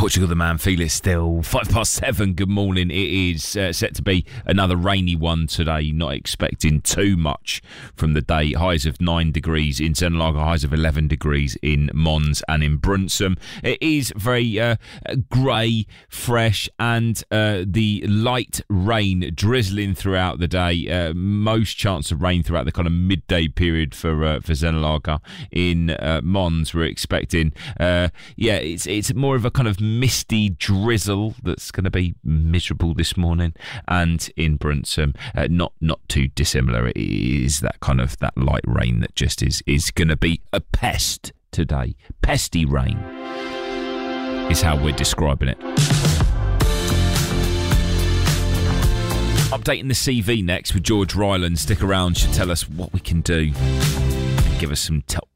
Portugal the man, feel it still. 7:05. Good morning. It is set to be another rainy one today. Not expecting too much from the day. Highs of 9 degrees in Zenlager, highs of 11 degrees in Mons and in Brunssum. It is very grey, fresh, and the light rain drizzling throughout the day. Most chance of rain throughout the kind of midday period for Zenlager. In Mons, we're expecting, it's more of a kind of misty drizzle that's going to be miserable this morning, and in Brunssum, not too dissimilar. It is that kind of that light rain that just is going to be a pest today. Pesty rain is how we're describing it. Updating the CV next with George Ryland. Stick around, should tell us what we can do and give us some